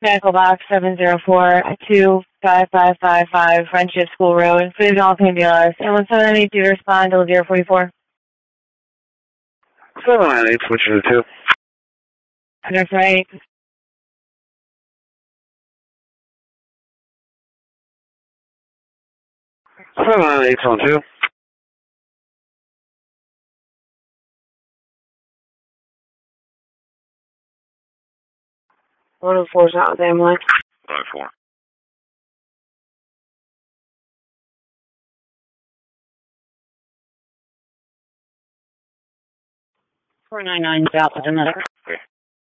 Medical box 704-25555 Friendship School Road. Please all Candelas. And when someone needs you to respond, 044. 798, switch to 2. That's right. Seven 8 on 2. One of four's out with ambulance. 5-4. 499's out with another. Okay.